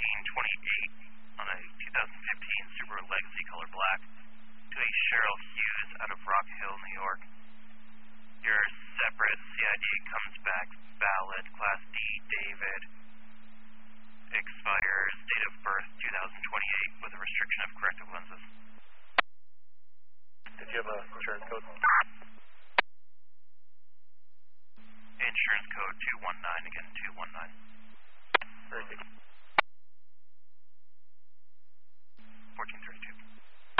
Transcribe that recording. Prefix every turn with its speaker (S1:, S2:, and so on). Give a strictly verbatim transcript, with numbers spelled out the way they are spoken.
S1: thirteen twenty-eight on a two thousand fifteen Subaru Legacy color black to a Cheryl Hughes out of Rock Hill, New York. Your separate C I D comes back valid, Class D, David, expires date of birth two thousand twenty-eight with a restriction of corrective lenses.
S2: Did you have a insurance code?
S1: Insurance code two one nine, again two one nine.
S2: Very good.